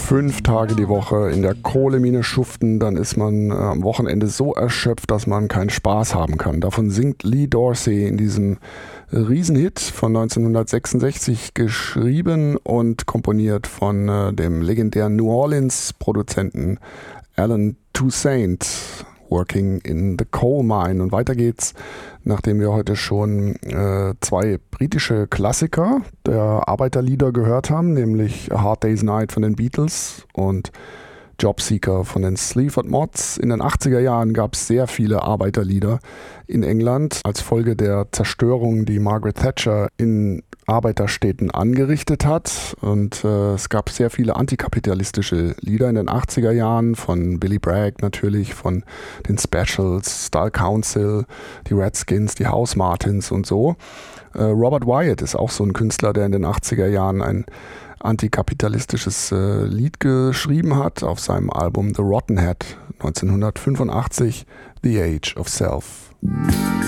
5 Tage die Woche in der Kohlemine schuften, dann ist man am Wochenende so erschöpft, dass man keinen Spaß haben kann. Davon singt Lee Dorsey in diesem Riesenhit von 1966, geschrieben und komponiert von dem legendären New Orleans-Produzenten Alan Toussaint. Working in the Coal Mine. Und weiter geht's, nachdem wir heute schon 2 britische Klassiker der Arbeiterlieder gehört haben, nämlich A Hard Day's Night von den Beatles und Jobseeker von den Sleaford Mods. In den 80er Jahren gab es sehr viele Arbeiterlieder in England als Folge der Zerstörung, die Margaret Thatcher in Arbeiterstädten angerichtet hat. Und es gab sehr viele antikapitalistische Lieder in den 80er Jahren, von Billy Bragg natürlich, von den Specials, Style Council, die Redskins, die House Martins und so. Robert Wyatt ist auch so ein Künstler, der in den 80er Jahren ein antikapitalistisches Lied geschrieben hat auf seinem Album The Rotten Head 1985, The Age of Self.